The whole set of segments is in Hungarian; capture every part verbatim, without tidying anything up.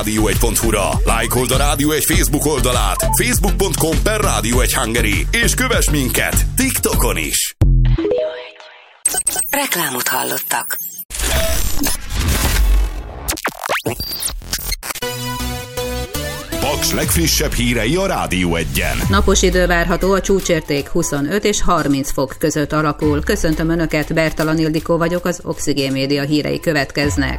rádió egy pont hu-ra. Lájkold a Rádió egy Facebook oldalát, facebook pont com per Rádió egy Hungary, és kövess minket TikTokon is. Reklámot hallottak. Paks legfrissebb hírei a Rádió egyen. Napos idő várható, a csúcsérték huszonöt és harminc fok között alakul. Köszöntöm Önöket, Bertalan Ildikó vagyok, az Oxigén Média hírei következnek.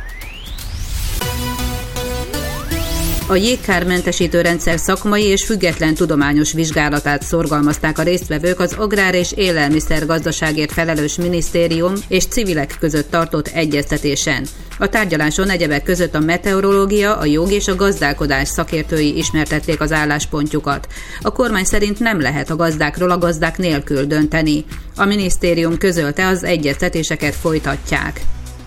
A jégkármentesítő rendszer szakmai és független tudományos vizsgálatát szorgalmazták a résztvevők az Agrár- és Élelmiszergazdaságért felelős minisztérium és civilek között tartott egyeztetésen. A tárgyaláson egyebek között a meteorológia, a jog és a gazdálkodás szakértői ismertették az álláspontjukat. A kormány szerint nem lehet a gazdákról a gazdák nélkül dönteni. A minisztérium közölte, az egyeztetéseket folytatják.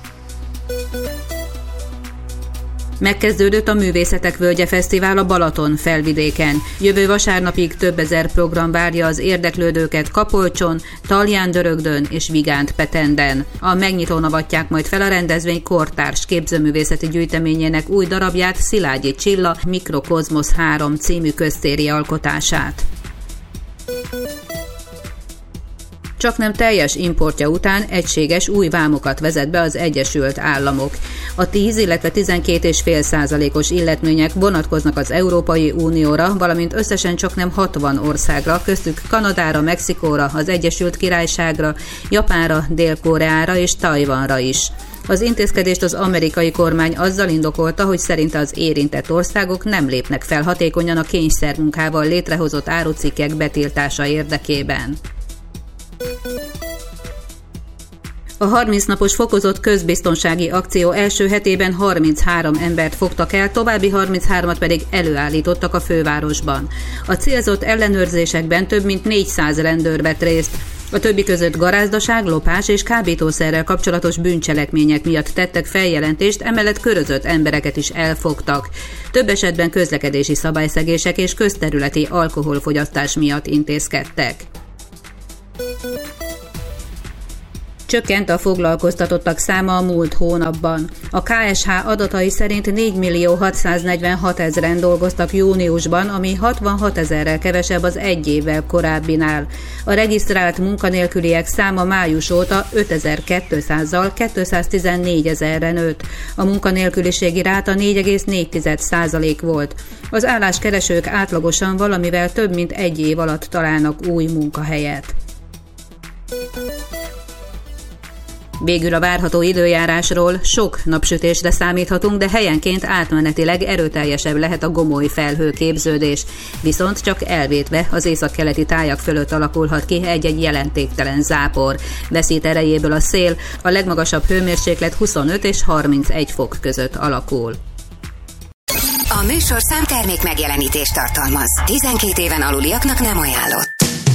Megkezdődött a Művészetek Völgye Fesztivál a Balaton felvidéken. Jövő vasárnapig több ezer program várja az érdeklődőket Kapolcson, Talján-Dörögdön és Vigánt-Petenden. A megnyitón avatják majd fel a rendezvény kortárs képzőművészeti gyűjteményének új darabját, Szilágyi Csilla Mikrokozmosz három című köztéri alkotását. Csaknem teljes importja után egységes új vámokat vezet be az Egyesült Államok. A tíz, illetve tizenkét egész öt százalékos illetmények vonatkoznak az Európai Unióra, valamint összesen csaknem hatvan országra, köztük Kanadára, Mexikóra, az Egyesült Királyságra, Japánra, Dél-Koreára és Tajvanra is. Az intézkedést az amerikai kormány azzal indokolta, hogy szerinte az érintett országok nem lépnek fel hatékonyan a kényszermunkával létrehozott árucikkek betiltása érdekében. A harminc napos fokozott közbiztonsági akció első hetében harminchárom embert fogtak el, további harminchármat pedig előállítottak a fővárosban. A célzott ellenőrzésekben több mint négyszáz rendőr vett részt. A többi között garázdaság, lopás és kábítószerrel kapcsolatos bűncselekmények miatt tettek feljelentést, emellett körözött embereket is elfogtak. Több esetben közlekedési szabályszegések és közterületi alkoholfogyasztás miatt intézkedtek. Csökkent a foglalkoztatottak száma a múlt hónapban. A ká es há adatai szerint négymillió hatszáznegyvenhat ezeren dolgoztak júniusban, ami hatvanhat ezerrel kevesebb az egy évvel korábbinál. A regisztrált munkanélküliek száma május óta ötezer-kétszázzal kétszáztizennégy ezerre nőtt. A munkanélküliségi ráta négy egész négy százalék volt. Az álláskeresők átlagosan valamivel több mint egy év alatt találnak új munkahelyet. Végül a várható időjárásról: sok napsütésre számíthatunk, de helyenként átmenetileg erőteljesebb lehet a gomoly felhőképződés. Viszont csak elvétve az északkeleti tájak fölött alakulhat ki egy-egy jelentéktelen zápor. Veszít erejéből a szél, a legmagasabb hőmérséklet huszonöt és harmincegy fok között alakul. A műsorszám termék megjelenítést tartalmaz. tizenkét éven aluliaknak nem ajánlott.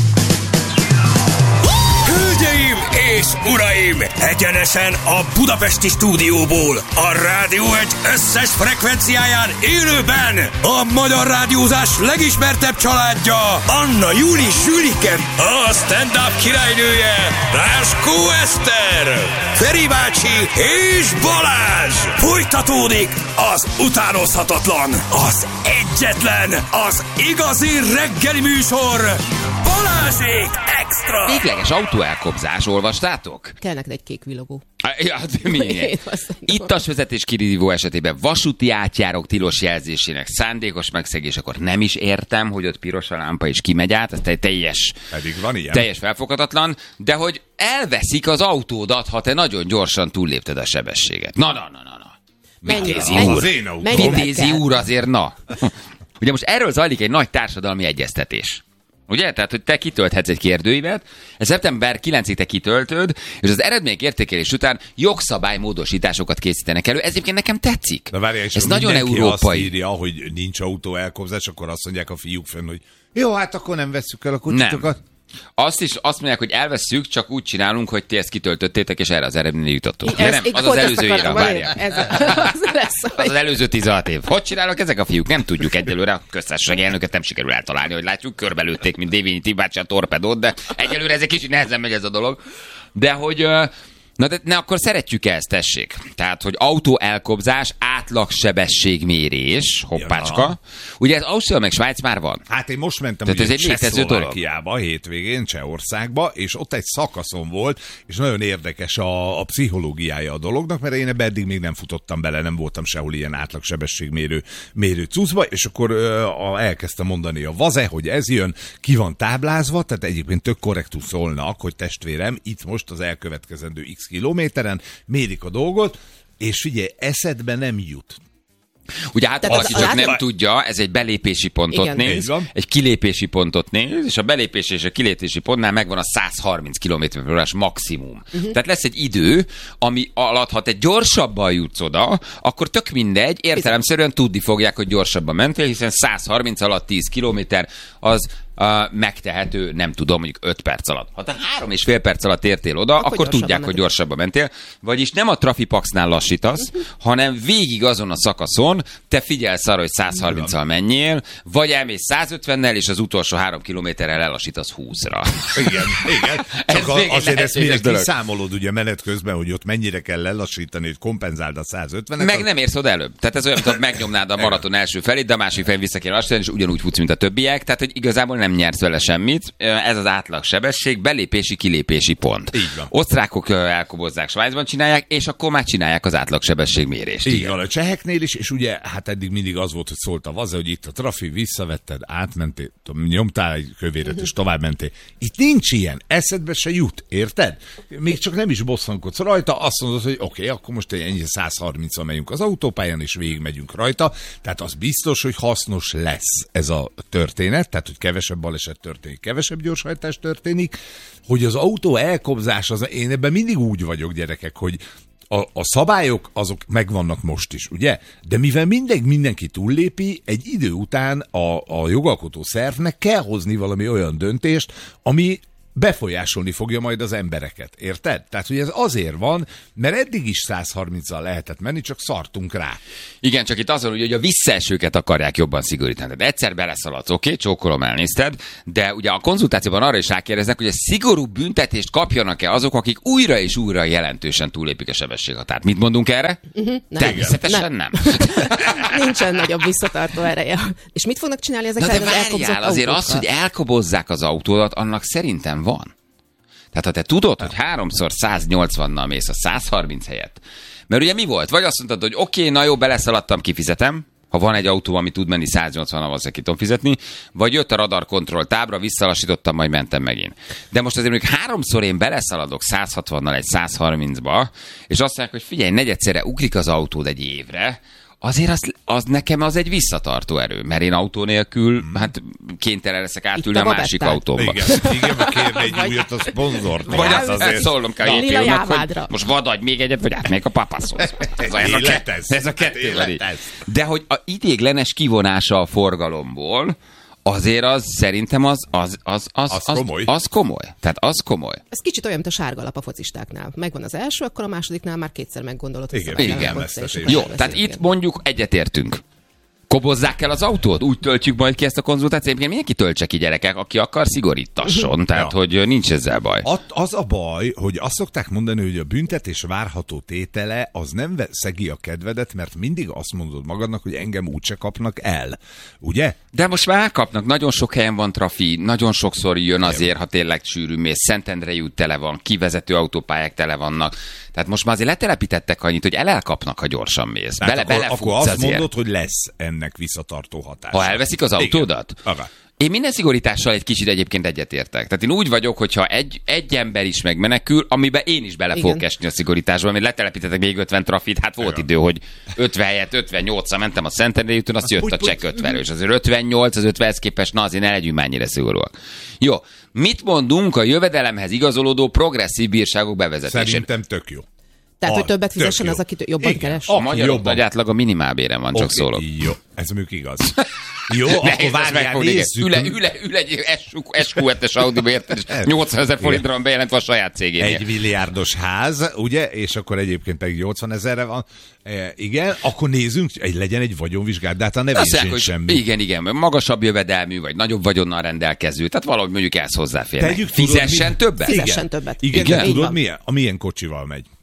Hölgyeim és uraim! Egyenesen a budapesti stúdióból, a Rádió egy összes frekvenciáján élőben a magyar rádiózás legismertebb családja, Anna Júli Zsülike, a stand-up királynője, Ráskó Eszter, Feri bácsi és Balázs! Folytatódik az utánozhatatlan, az egyetlen, az igazi reggeli műsor, Balázsék Extra! Végleges autóelkobzás, olvastátok? Kell neked egy kék villogó. Ja, ittas vezetés kirívó esetében vasúti átjárók tilos jelzésének szándékos megszegés, akkor nem is értem, hogy ott piros a lámpa és kimegy át, ez teljes, van ilyen. teljes felfoghatatlan, de hogy elveszik az autódat, ha te nagyon gyorsan túllépted a sebességet. Na, na, na, na, na. Vitézi úr. Vitézi úr azért, na. Ugye most erről zajlik egy nagy társadalmi egyeztetés. Ugye? Tehát, hogy te kitölthetsz egy kérdőívet, ez szeptember kilencedikéig te kitöltöd, és az eredmények értékelés után jogszabálymódosításokat készítenek elő. Ez egyébként nekem tetszik. Na várjál, ez nagyon európai. Azt írja, hogy nincs autóelkobzás, akkor azt mondják a fiúk fenn, hogy jó, hát akkor nem vesszük el a kutyitokat. Nem. Azt is azt mondják, hogy elvesszük, csak úgy csinálunk, hogy ti ezt kitöltöttétek, és erre az eredményre jutottunk. De nem, az az előző éra, várjál. Az, az az előző tizenhat év. Hogy csinálnak ezek a fiúk? Nem tudjuk egyelőre. A köztársasági elnököt nem sikerül eltalálni, hogy látjuk, körbelőtték, mint Dévényi Tibácsi a torpedót, de egyelőre ez egy kicsit nehezen megy ez a dolog. De hogy Na de ne, akkor szeretjük ezt, tessék. Tehát, hogy autó elkobzás, átlagsebességmérés, hoppácska. Ja. Ugye ez Ausztria meg Svájc már van. Hát én most mentem ugye Csehszlovákiába, hétvégén, Csehországba, és ott egy szakaszon volt, és nagyon érdekes a, a pszichológiája a dolognak, mert én ebbe eddig még nem futottam bele, nem voltam sehol ilyen átlagsebességmérő mérő cuccba, és akkor ö, a, elkezdtem mondani a vaze, hogy ez jön, ki van táblázva, tehát egyébként tök korrektül szólnak, hogy testvérem, itt most az elkövetkezendő x kilométeren mérik a dolgot, és figyelj, eszedbe nem jut. Ugye hát valaki csak nem tudja, ez egy belépési pontot igen. néz, egy kilépési pontot néz, és a belépési és a kilépési pontnál megvan a száz harminc kilométer per órás maximum. Uh-huh. Tehát lesz egy idő, ami alatt, ha te gyorsabban jutsz oda, akkor tök mindegy, értelemszerűen tudni fogják, hogy gyorsabban mentél, hiszen száz harminc alatt tíz kilométer az Uh, megtehető, nem tudom, mondjuk öt perc alatt. Ha te három és fél perc alatt értél oda, akkor, akkor tudják, hogy gyorsabban mentél. Vagyis nem a Trafipaxnál lassítasz, uh-huh. hanem végig azon a szakaszon te figyelsz arra, hogy száz harminccal menjél, vagy elmész száz ötvennel, és az utolsó három kilométerrel ellassítasz húszra. Igen, igen. Csak a, azért ezt mire kiszámolod ugye menet közben, hogy ott mennyire kell lelassítani, hogy kompenzáld a száz ötvenet. Meg az... nem érsz oda előbb. Tehát ez olyan, mint megnyomnád a maraton első felét, de a másik felén vissza kell lassítani, és ugyanúgy futsz, mint a többiek. Tehát, hogy igazából nem nyersz vele semmit. Ez az átlag sebesség, belépési-kilépési pont. Így van. Osztrákok elkobozzák, Svájcban csinálják, és akkor már csinálják az átlag sebességmérést. Így van, a cseheknél is, és ugye hát eddig mindig az volt, hogy szólt a vaze, hogy itt a trafi, visszavetted, átmentél, nyomtál egy kövéret, és tovább mentél. Itt nincs ilyen, eszedbe se jut, érted? Még csak nem is bosszankodsz rajta, azt mondod, hogy oké, okay, akkor most ennyi száz harminccal megyünk az autópályán, és végig megyünk rajta, tehát az biztos, hogy hasznos lesz ez a történet, tehát hogy kevesebb baleset történik, kevesebb gyorshajtás történik, hogy az autó elkobzás, az, én ebben mindig úgy vagyok, gyerekek, hogy a, a szabályok azok megvannak most is, ugye? De mivel mindegy, mindenki túllépi, egy idő után a, a jogalkotó szervnek kell hozni valami olyan döntést, ami befolyásolni fogja majd az embereket, érted? Tehát, hogy ez azért van, mert eddig is száz harminccal lehetett menni, csak szartunk rá. Igen, csak itt azon, hogy a visszaesőket akarják jobban szigorítani. Tehát egyszer beleszaladsz, oké, okay, csókolom, elnézted, de ugye a konzultációban arra is rákérdeznek, hogy a szigorú büntetést kapjanak-e azok, akik újra és újra jelentősen túllépik a sebességhatárt. Mit mondunk erre? Uh-huh, nem. Természetesen nem. nem. Nincsen nagyobb visszatartó ereje. És mit fognak csinálni ezek az elkobzott autókkal? Azért az, hogy elkobozzák az autódat, annak szerintem van. Tehát ha te tudod, hogy háromszor száz nyolcvannal mész a száz harminc helyett, mert ugye mi volt? Vagy azt mondtad, hogy oké, okay, na jó, beleszaladtam, kifizetem, ha van egy autó, ami tud menni száz nyolcvannal, azt ki tudom fizetni, vagy jött a radarkontroll tábra, visszalassítottam, majd mentem megint. De most azért mondjuk háromszor én beleszaladok száz hatvannal egy száz harmincba, és azt mondják, hogy figyelj, negyedszerre ugrik az autód egy évre, azért az, az nekem az egy visszatartó erő, mert én autó nélkül, hát kénytelen leszek átülni a, a másik autómba. Igen, igen, mert kérne egy újat a szponzort. Vagy azt azért szólnom kell a filmnek, hogy most vadadj még egyet, vagy átmegyek a papaszhoz. Ez, ez, a, ke- ez a kettő van így. De hogy a idéglenes kivonása a forgalomból, azért az szerintem az, az, az, az, az, az, komoly. az komoly. Tehát az komoly. Ez kicsit olyan, mint a sárgalap a focistáknál. Megvan az első, akkor a másodiknál már kétszer meggondolod. Igen, igen. Jó, tehát itt mondjuk egyetértünk. Kobozzák el az autót? Úgy töltjük majd ki ezt a konzultációt. Egyébként mindenki töltse ki, gyerekek, aki akar, szigorítasson. Tehát, ja. hogy nincs ezzel baj. Az a baj, hogy azt szokták mondani, hogy a büntetés várható tétele az nem szegi a kedvedet, mert mindig azt mondod magadnak, hogy engem úgyse kapnak el. Ugye? De most már kapnak. Nagyon sok helyen van trafi, nagyon sokszor jön azért, ha tényleg sűrű mész. Szentendre jut tele van, kivezető autópályák tele vannak. Tehát most már azért letelepítettek annyit, hogy elkapnak, ha gyorsan mész. Bele, akkor, akkor azt azért. mondod, hogy lesz ennek visszatartó hatása. Ha elveszik az autódat? Igen. Én minden szigorítással egy kicsit egyébként egyetértek. Tehát én úgy vagyok, hogyha egy, egy ember is megmenekül, amiben én is bele fogok esni a szigorításba, mert letelepítettek még ötven trafit, hát volt igen. idő, hogy ötven helyett ötvennyolcra mentem a Szentendrei úton, azt jött a csekk ötven, és azért ötvennyolc, az ötvenhez képest, na azért ne legyünk már ennyire szigorúak. Jó, mit mondunk a jövedelemhez igazolódó progresszív bírságok bevezetésére? Szerintem tök jó. Tehát, a, hogy többet fizessen az, aki jobban igen. keres? A magyarok nagy átlag a minimálbéren van, csak okay, szólok. Jó, ez mondjuk igaz. Jó, akkor várjál, nézzük. Ül, ül, ül egy es kú hetes Audiba, érted, és nyolcvanezer forintra van bejelentve a saját cégénél. Egy milliárdos ház, ugye, és akkor egyébként pedig nyolcvanezerre van. E, igen, akkor nézzünk, egy legyen egy vagyonvizsgálat, de hát a ne vizsgálj semmi. Igen, igen, magasabb jövedelmű, vagy nagyobb vagyonnal rendelkező, tehát valahogy mondjuk ezt hozzáférnek. Fizessen többet? Fizessen többet. Igen, igen. De tudod, milyen, a milyen kocsival megy?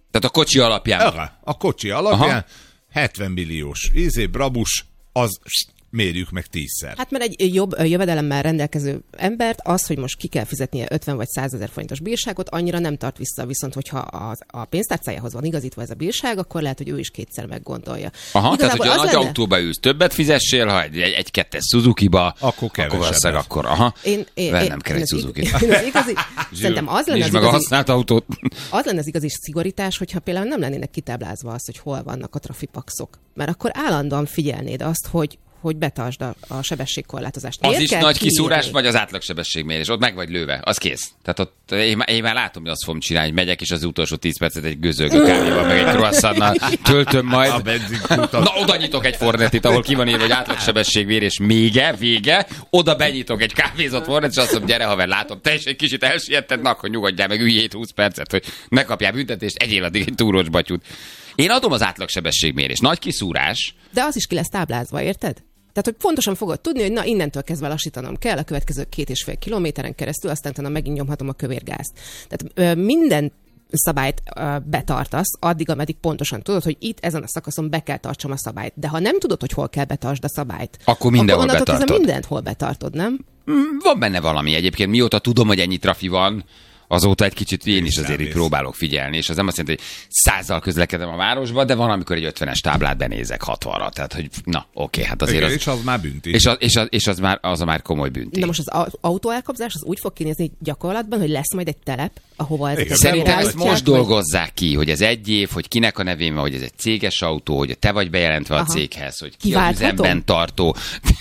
Tehát a kocsi alapján. Aha, a kocsi alapján Aha. hetven milliós ízé, Brabus, az mérjük meg tízszer. Hát mert egy jobb jövedelemmel rendelkező embert az, hogy most ki kell fizetnie ötven vagy százezer forintos bírságot, annyira nem tart vissza, viszont hogyha az, a pénztárcájához van igazítva ez a bírság, akkor lehet, hogy ő is kétszer meggondolja. Aha, tehát hogy a nagy lenne... autóba ülsz, többet fizessél, ha egy, egy, egy kettes Suzuki-ba, akkor kevesebbet. Akkor, aha, én, én, vennem én, kell egy Suzuki-t. Szerintem az lenne az meg igazi, a használt autót. Az lenne az igazi szigorítás, hogyha például nem lennének kitáblázva az, hogy hol vannak a trafipaxok. Mert akkor állandóan figyelnéd azt, hogy hogy betartsd a, a sebességkorlátozást. Az Miért is kell nagy kiírni? kiszúrás, vagy az átlagsebességmérés. Ott meg vagy lőve, az kész. Tehát ott én, én már látom, hogy azt fogom csinálni, hogy megyek, és az utolsó tíz percet egy gőzölgő kávéval, meg egy croissantnal töltöm majd. Na, oda nyitok egy Fornetit, ahol ki van írva, hogy átlagsebességmérés mége, vége, oda benyitok egy kávézott Fornet, és azt mondom, gyere haver, látom, te is egy kicsit elsietted, na, akkor nyugodjál meg, ülj húsz percet, hogy ne kapjál büntetést, egyél addig egy túrós batyút. Én adom az átlagsebességmérés. Nagy kiszúrás. De az is ki lesz táblázva, érted? Tehát, hogy pontosan fogod tudni, hogy na, innentől kezdve lassítanom kell a következő két és fél kilométeren keresztül, aztán utána megint nyomhatom a kövérgázt. Tehát ö, minden szabályt ö, betartasz, addig, ameddig pontosan tudod, hogy itt ezen a szakaszon be kell tartsam a szabályt. De ha nem tudod, hogy hol kell betartsd a szabályt, akkor mindenhol akkor betartod. Mindenhol betartod, nem? Van benne valami egyébként. Mióta tudom, hogy ennyi trafi van, azóta egy kicsit én is azért így próbálok figyelni, és az nem azt jelenti, hogy százzal közlekedem a városba, de van, amikor egy ötvenes táblát benézek hatvanra. Tehát, hogy na, oké, hát azért az... És az már bünti. És az, és az, és az, már, az a már komoly bünti. De most az autóelkapzás az úgy fog kinézni gyakorlatban, hogy lesz majd egy telep, ahova ezek Szerintem ezt most dolgozzák ki, hogy ez egy év, hogy kinek a nevén van, hogy ez egy céges autó, hogy te vagy bejelentve Aha. a céghez, hogy ki az üzemben tartó.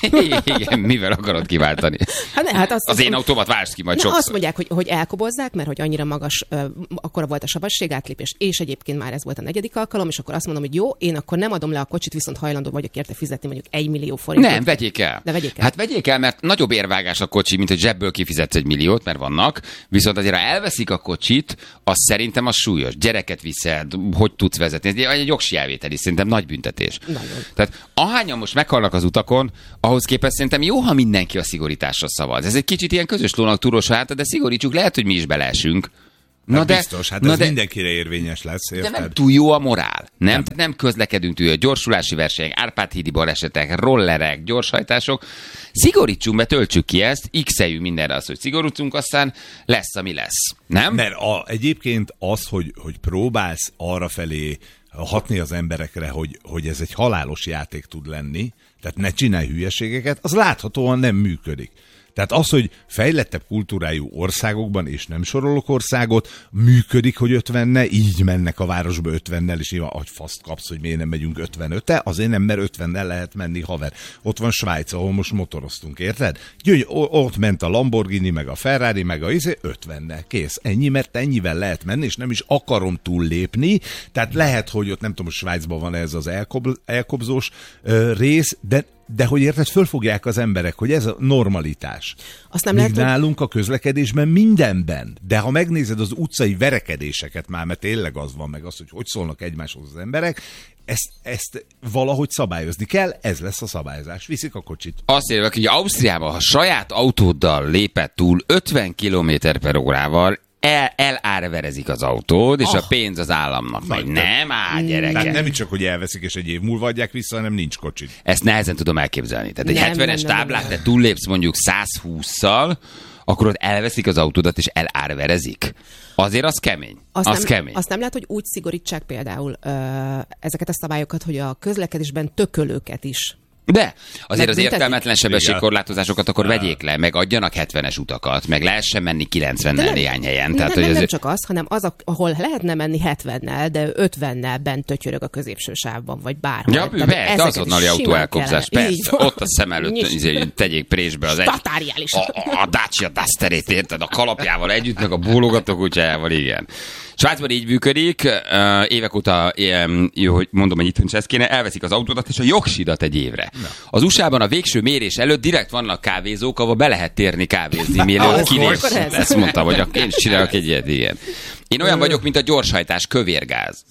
Igen, mivel akarod kiváltani? Hát ne, hát azt az én autómat váltsd ki majd ne, sokszor. Azt mondják, hogy, hogy elkobozzák, mert hogy annyira magas, uh, akkora volt a sebességátlépés, és egyébként már ez volt a negyedik alkalom, és akkor azt mondom, hogy jó, én akkor nem adom le a kocsit, viszont hajlandó vagyok érte fizetni mondjuk egy millió forintot. Nem, vegyék el. De vegyék el. Hát vegyék el, mert nagyobb érvágás a kocsi, mint hogy zsebből kifizetsz egy milliót, mert vannak, viszont azért ha elveszik a kocsit, az szerintem az súlyos. Gyereket viszel, hogy tudsz vezetni. Ez egy jogsi elvétel is, szerintem nagy büntetés. Nagyon. Tehát ahányan most meghalnak az utakon, ahhoz képest szerintem jó, ha mindenki a szigorításra szavaz. Ez egy kicsit ilyen közös lónak túros háta, de szigorítsuk, lehet, hogy mi is beleesünk. Na hát de, biztos, hát na ez de, mindenkire érvényes lesz, érted? De nem túl jó a morál. Nem, nem. nem közlekedünk túl, gyorsulási versenyek, Árpád-hídi balesetek, rollerek, gyorshajtások. Szigorítsunk be, töltsük ki ezt, x-eljünk mindenre azt, hogy szigorítsunk, aztán lesz, ami lesz. Nem? Mert a, egyébként az, hogy, hogy próbálsz arrafelé hatni az emberekre, hogy, hogy ez egy halálos játék tud lenni, tehát ne csinálj hülyeségeket, az láthatóan nem működik. Tehát az, hogy fejlettebb kultúrájú országokban, és nem sorolok országot, működik, hogy ötvenne, így mennek a városba ötvennel, és nyilván, hogy faszt kapsz, hogy miért nem megyünk ötvenötte, azért nem, mert ötvennel lehet menni, haver. Ott van Svájc, ahol most motoroztunk, érted? Gyögy, ott ment a Lamborghini, meg a Ferrari, meg a izé, ötvennel, kész. Ennyi, mert ennyivel lehet menni, és nem is akarom túllépni, tehát lehet, hogy ott nem tudom, hogy Svájcban van ez az elkob, elkobzós uh, rész, de De hogy érted, fölfogják az emberek, hogy ez a normalitás. Azt nem Míg lehet, nálunk a közlekedésben mindenben. De ha megnézed az utcai verekedéseket már, mert tényleg az van, meg az, hogy hogy szólnak egymáshoz az emberek, ezt, ezt valahogy szabályozni kell, ez lesz a szabályozás. Viszik a kocsit. Azt érvek, hogy Ausztriában, ha saját autóddal lépett túl ötven kilométer per órával, El, elárverezik az autód, és oh. a pénz az államnak megy. Nem áll, gyerekek. Tehát nem csak, hogy elveszik, és egy év múlva adják vissza, hanem nincs kocsid. Ezt nehezen tudom elképzelni. Tehát egy nem, hetvenes nem, nem, táblát, nem. te túllépsz mondjuk száz hússzal, akkor ott elveszik az autódat, és elárverezik. Azért az kemény. Azt, az nem, kemény. azt nem lehet, hogy úgy szigorítsák például ö, ezeket a szabályokat, hogy a közlekedésben tökölőket is. De azért az büntetik? értelmetlen sebességkorlátozásokat akkor vegyék le, meg adjanak hetvenes utakat, meg lehessen menni kilencvennel néhány helyen. Nem, Tehát, nem, hogy nem azért... csak az, hanem az, ahol lehetne menni hetvennel, de ötvennel bent tötyörög a középső sávban, vagy bárhol. Ja, persze, azonnali autóelkobzás, persze, ott a szem előtt tegyék présbe az egy... A, a, a Dacia Dusterét, érted, a kalapjával együtt, meg a bólogató kutyájával, igen. Svájcban így működik, uh, évek óta, um, jó, hogy mondom, hogy itt ez kéne, elveszik az autódat és a jogsidat egy évre. Na. Az u es á-ban a végső mérés előtt direkt vannak kávézók, ahol be lehet térni kávézni, mielőtt kilépsz. Ezt mondtam, hogy én is csinálok egy ilyet, igen. Én olyan vagyok, mint a gyorshajtás, kövérgáz.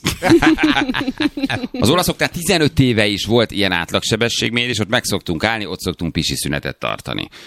Az olaszoknál tizenöt éve is volt ilyen átlagsebességmérés, ott meg szoktunk állni, ott szoktunk pisi szünetet tartani.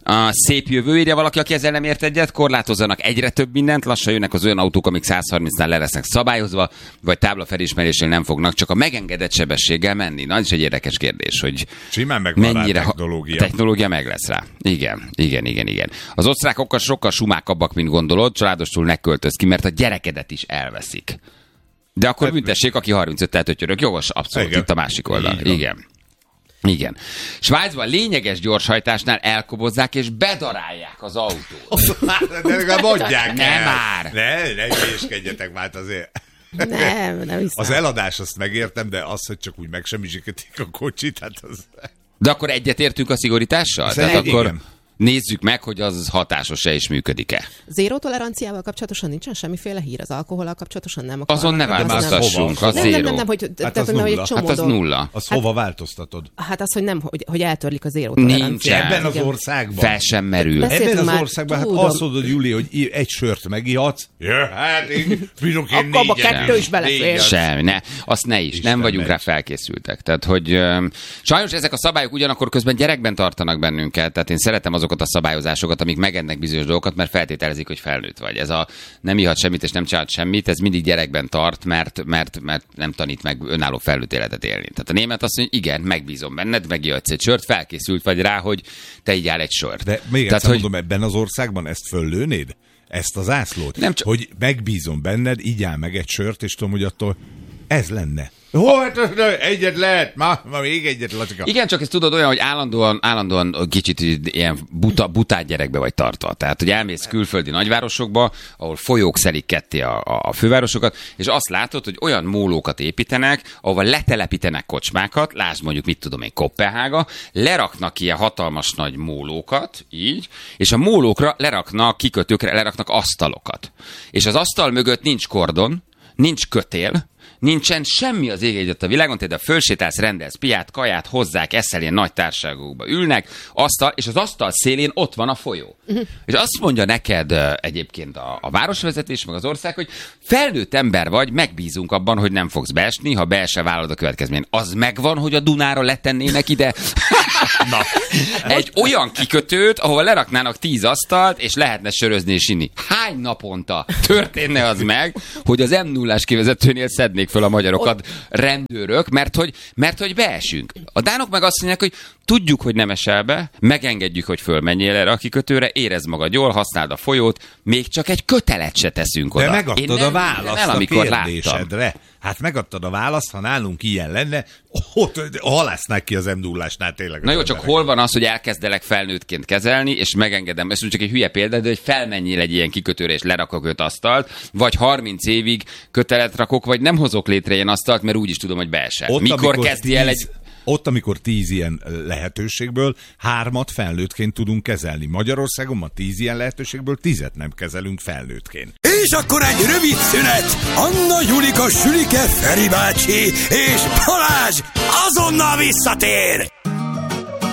A szép jövő, írja valaki, aki ezzel nem ért egyet, korlátozzanak egyre több mindent, lassan jönnek az olyan autók, amik száz harmincnál le lesznek szabályozva, vagy táblafelismerésnél nem fognak csak a megengedett sebességgel menni. Na, ez is egy érdekes kérdés, hogy simán megvan mennyire a technológia. A technológia meg lesz rá. Igen, igen, igen, igen. Az osztrákokkal sokkal sumákabbak, mint gondolod, családostul ne költöz ki, mert a gyerekedet is elveszik. De akkor hát, büntessék, aki harmincöttel tötyörök. Jogos, abszolút, igen. Itt a másik oldal. Igen. igen. Igen. Svájcban lényeges gyorshajtásnál elkobozzák és bedarálják az autót. De legalább adják ne el. Már. Ne, ne hülyéskedjetek már azért. Nem, nem hiszem. Az eladás azt megértem, de az, hogy csak úgy megsemmisítik a kocsit, hát az... De akkor egyetértünk a szigorítással? Tehát akkor... Igen. Nézzük meg, hogy az hatásos-e és működik-e. Zéró toleranciával kapcsolatosan nincsen semmiféle hír, az alkohollal kapcsolatosan nem akarnak. Azon ne változtassunk, az nem, zéró. Nem, nem, nem, hogy, hát tehát, az hogy nulla. egy csomó hát az nulla. Az hát, hova változtatod? Hát az, hogy nem, hogy, hogy eltörlik a zéró toleranciát. Nincsen. Ebben az országban. Fel sem merül. Ebben az országban, hát azt mondod, Júli, hogy egy sört megihatsz. Ja, hát én bírok én akkor a kettő is belefér. Semmi, ne. Azt ne is. Isten nem vagyunk megy. Rá felkészültek. Tehát, hogy um, sajnos ezek a szabályok ugyanakkor közben gyerekben tartanak bennünket. Tehát én szeretem azokat a szabályozásokat, amik megednek bizonyos dolgokat, mert feltételezik, hogy felnőtt vagy. Ez a nem ihat semmit és nem csinált semmit, ez mindig gyerekben tart, mert, mert, mert nem tanít meg önálló felnőtt életet élni. Tehát a német azt mondja, igen, megbízom benned, megihatsz egy sört, felkészült vagy rá, hogy te így áll egy sört. De még Tehát, egyszer hogy... mondom, ebben az országban ezt föllőnéd? Ezt az ászlót? Nem csak... Hogy megbízom benned, így áll meg egy sört, és tudom, hogy attól ez lenne. Ó, hát egyet lehet, ma, ma még egyet, Lacika. Igen, csak ezt tudod olyan, hogy állandóan, állandóan kicsit ilyen buta, butát gyerekbe vagy tartva. Tehát, hogy elmész külföldi nagyvárosokba, ahol folyók szelik ketté a, a, a fővárosokat, és azt látod, hogy olyan mólókat építenek, ahol letelepítenek kocsmákat, lásd mondjuk, mit tudom én, Koppenhága, leraknak ilyen hatalmas nagy mólókat, így, és a mólókra leraknak, kikötőkre leraknak asztalokat. És az asztal mögött nincs kordon, nincs kötél, nincsen semmi az ég egyet a világon, tehát fölsétálsz, rendelsz piát, kaját, hozzák, eszel, ilyen nagy társaságokba ülnek, asztal, és az asztal szélén ott van a folyó. Uh-huh. És azt mondja neked uh, egyébként a, a városvezetés, meg az ország, hogy felnőtt ember vagy, megbízunk abban, hogy nem fogsz beesni, ha beesel, vállalod a következmény. Az megvan, hogy a Dunára letennének ide Na. egy olyan kikötőt, ahol leraknának tíz asztalt, és lehetne sörözni és inni. Hány naponta történne az meg, hogy az em nullás kivezetőnél szednék föl a magyarokat rendőrök, mert hogy, mert hogy beesünk. A dánok meg azt mondják, hogy tudjuk, hogy nem esel be, megengedjük, hogy fölmenjél erre a kikötőre, érezd magad jól, használd a folyót, még csak egy kötelet se teszünk oda. De megadtad nem, a választ el, a kérdésedre. Láttam. Hát megadtad a választ, ha nálunk ilyen lenne, ott halásznák ki az em nullásnál tényleg. Na jó, csak hol van az, hogy elkezdelek felnőttként kezelni, és megengedem, ez csak egy hülye példa, de hogy felmenjél egy ilyen kikötőre, és lerakok öt asztalt, vagy harminc évig kötelet rakok, vagy nem hozok létre ilyen asztalt, mert úgyis tudom, hogy beesel. Ott, Mikor kezdi el egy... Ott, amikor tíz ilyen lehetőségből hármat felnőttként tudunk kezelni. Magyarországon ma tíz ilyen lehetőségből tízet nem kezelünk felnőttként. És akkor egy rövid szünet. Anna, Julika, Sülike, Feri bácsi és Balázs azonnal visszatér.